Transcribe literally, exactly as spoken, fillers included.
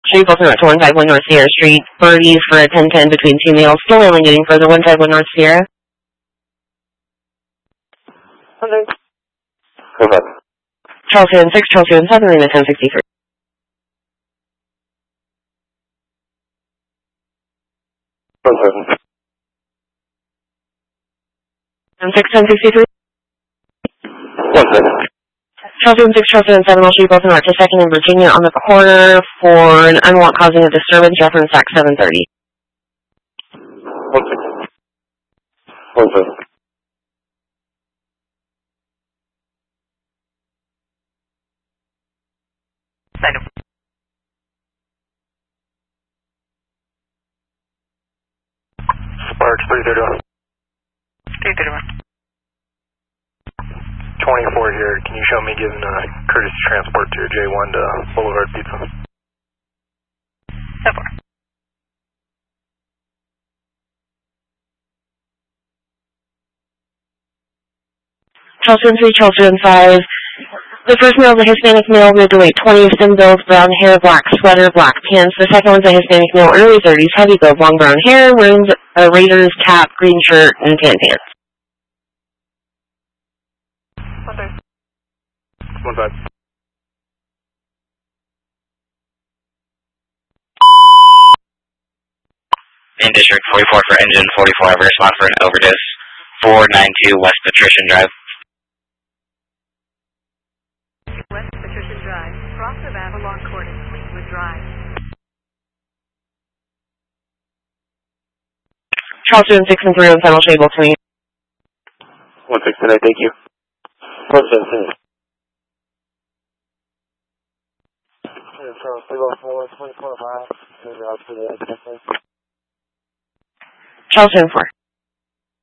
Street, Bolton Road to one five one North Sierra Street. Birdie for a ten ten between two males. Still only getting further one five one North Sierra. Okay. Go ahead. Charleston six, Charleston seven, Lima ten sixty-three. Go ahead. six, ten sixty-three. One second. Charleston six, Charleston seven, All Street, Bolton Road to second in Virginia on the corner for an unlock causing a disturbance. Reference Act seven thirty. One second. One second. Sparks three thirty-one. three thirty-one. twenty-four here. Can you show me giving uh, courtesy transport to your J one to Boulevard Pizza? So far. Charleston three, Charleston five. The first male is a Hispanic male, middleweight twenty, thin build, brown hair, black sweater, black pants. The second one's a Hispanic male, early thirties, heavy build, long brown hair, wearing a Raiders cap, green shirt, and tan pants. Okay. One side. In District forty-four for engine forty-four, I respond for an overdose. four ninety-two West Patrician Drive. West Patrician Drive. Cross of Avalon Court and Fleetwood Drive. Charleston six and three on Final Shable to me. One six today, thank you. One seven. Charleston four.